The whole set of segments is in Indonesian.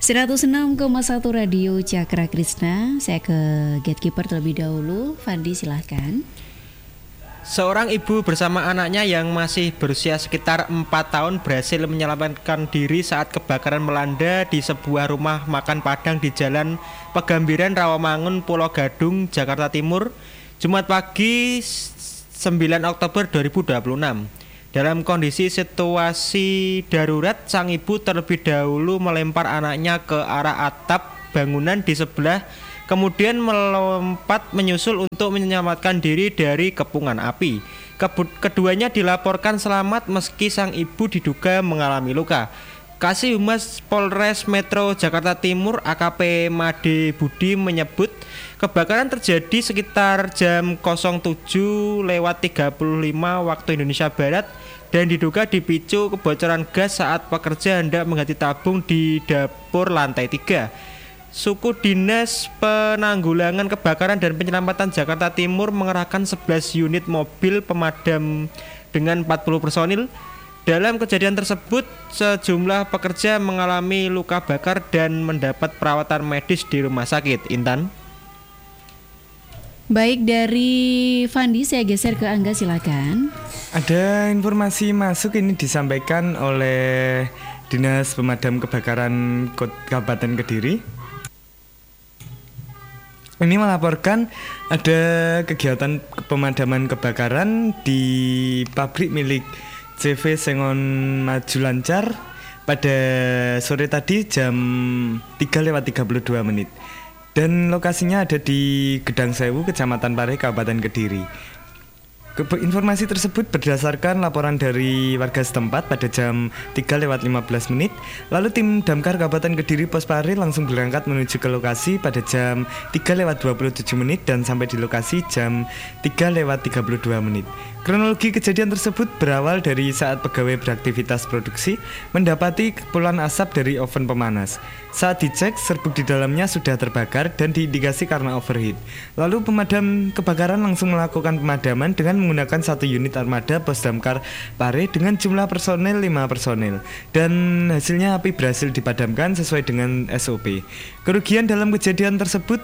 106,1 Radio Cakra Krishna. Saya ke gatekeeper terlebih dahulu. Fandi silahkan. Seorang ibu bersama anaknya yang masih berusia sekitar 4 tahun berhasil menyelamatkan diri saat kebakaran melanda di sebuah rumah makan Padang di Jalan Pegambiran, Rawamangun, Pulau Gadung, Jakarta Timur, Jumat pagi 9 Oktober 2026. Dalam kondisi situasi darurat, sang ibu terlebih dahulu melempar anaknya ke arah atap bangunan di sebelah, kemudian melompat menyusul untuk menyelamatkan diri dari kepungan api. Keduanya dilaporkan selamat meski sang ibu diduga mengalami luka. Kasih Humas Polres Metro Jakarta Timur AKP Made Budi menyebut kebakaran terjadi sekitar jam 07.35 waktu Indonesia Barat dan diduga dipicu kebocoran gas saat pekerja hendak mengganti tabung di dapur lantai 3. Suku Dinas Penanggulangan Kebakaran dan Penyelamatan Jakarta Timur mengerahkan 11 unit mobil pemadam dengan 40 personil. Dalam kejadian tersebut, sejumlah pekerja mengalami luka bakar dan mendapat perawatan medis di rumah sakit. Intan. Baik, dari Fandi saya geser ke Angga, silakan. Ada informasi masuk ini disampaikan oleh Dinas Pemadam Kebakaran Kabupaten Kediri. Ini melaporkan ada kegiatan pemadaman kebakaran di pabrik milik CV Sengon Maju Lancar pada sore tadi jam 3:32. Dan lokasinya ada di Gedang Sewu, Kecamatan Pare, Kabupaten Kediri. Informasi tersebut berdasarkan laporan dari warga setempat pada jam 3:15. Lalu tim Damkar Kabupaten Kediri Pos Pare langsung berangkat menuju ke lokasi pada jam 3:27 dan sampai di lokasi jam 3:32. Kronologi kejadian tersebut berawal dari saat pegawai beraktivitas produksi mendapati kepulan asap dari oven pemanas. Saat dicek, serbuk di dalamnya sudah terbakar dan diindikasi karena overheat. Lalu pemadam kebakaran langsung melakukan pemadaman dengan menggunakan 1 unit armada Pos Damkar Pare dengan jumlah personel 5 personel. Dan hasilnya api berhasil dipadamkan sesuai dengan SOP. Kerugian dalam kejadian tersebut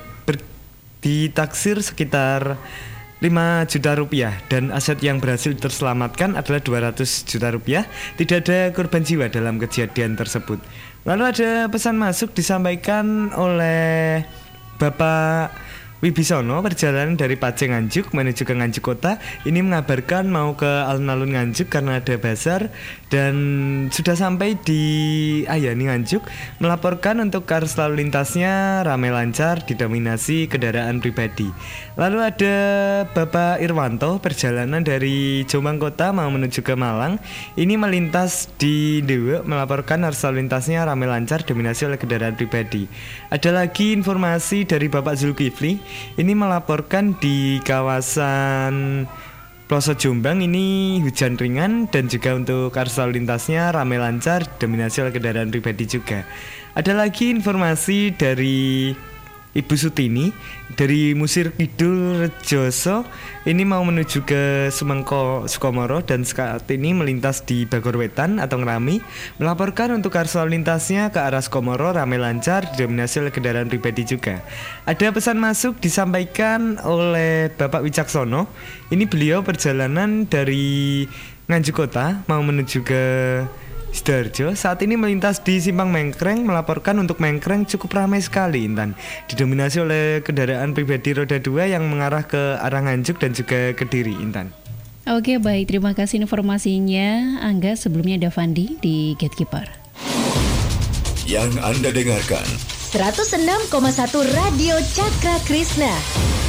ditaksir sekitar 5 juta rupiah dan aset yang berhasil terselamatkan adalah 200 juta rupiah. Tidak ada korban jiwa dalam kejadian tersebut. Lalu ada pesan masuk disampaikan oleh Bapak Wibisono, perjalanan dari Paceng Nganjuk menuju ke Nganjuk Kota. Ini mengabarkan mau ke alun-alun Nganjuk karena ada bazar dan sudah sampai di Ayani Nganjuk. Melaporkan untuk arus lalu lintasnya ramai lancar, didominasi kendaraan pribadi. Lalu ada Bapak Irwanto, perjalanan dari Jombang Kota mau menuju ke Malang. Ini melintas di Dewa, melaporkan arus lalu lintasnya ramai lancar, dominasi oleh kendaraan pribadi. Ada lagi informasi dari Bapak Zulkifli. Ini melaporkan di kawasan Ploso Jombang ini hujan ringan dan juga untuk arus lalu lintasnya ramai lancar, dominasi oleh kendaraan pribadi juga. Ada lagi informasi dari Ibu Sutini dari Musir Kidul Rejoso, ini mau menuju ke Sumengko Sukomoro dan saat ini melintas di Bagor Wetan atau Ngerami. Melaporkan untuk arus lalu lintasnya ke arah Sukomoro ramai lancar, didominasi oleh kendaraan pribadi juga. Ada pesan masuk disampaikan oleh Bapak Wicaksono. Ini beliau perjalanan dari Nganjuk Kota mau menuju ke Sidoarjo. Saat ini melintas di Simpang Mengkreng, melaporkan untuk Mengkreng cukup ramai sekali, Intan. Didominasi oleh kendaraan pribadi roda 2 yang mengarah ke arah Nganjuk dan juga Kediri, Intan. Oke, baik, terima kasih informasinya Angga. Sebelumnya ada Fandi di Gatekeeper. Yang Anda dengarkan 106,1 Radio Cakra Krishna.